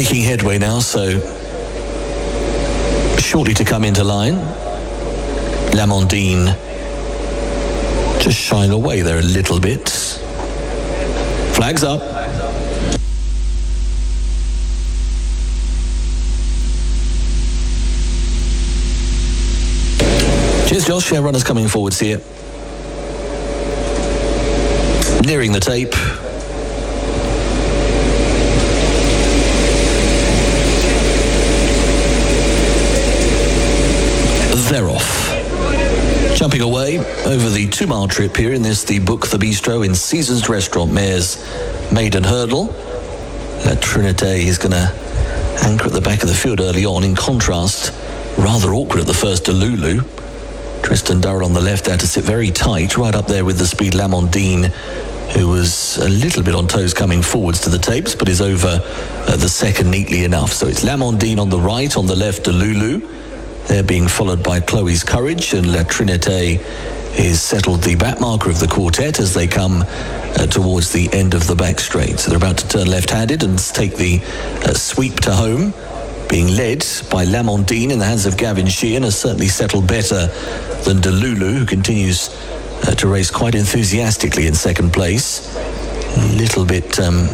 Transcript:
making headway now, so shortly to come into line. Lamondine just shying away there a little bit. Flags up. Cheers, Josh. Yeah, runners coming forwards here. Nearing the tape. They're off. Jumping away over the 2-mile trip here in this, the Book the Bistro in Seasons Restaurant Mares Maiden Hurdle. La Trinité is going to anchor at the back of the field early on. In contrast, rather awkward at the first to Lulu. Tristan Durrell on the left there to sit very tight, right up there with the speed Lamondine, who was a little bit on toes coming forwards to the tapes, but is over the second neatly enough. So it's Lamondine on the right, on the left to Lulu. They're being followed by Chloe's Courage, and La Trinité is settled the back marker of the quartet as they come towards the end of the back straight. So they're about to turn left-handed and take the sweep to home, being led by Lamondine in the hands of Gavin Sheehan, has certainly settled better than Delulu, who continues to race quite enthusiastically in second place. A little bit